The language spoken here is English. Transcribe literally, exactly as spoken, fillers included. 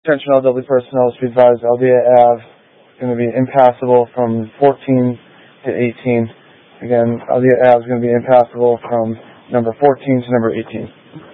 attention all W personnel is advised Elvia Ave is going to be impassable from fourteen to eighteen. Again, Elvia Ave is going to be impassable from number fourteen to number eighteen.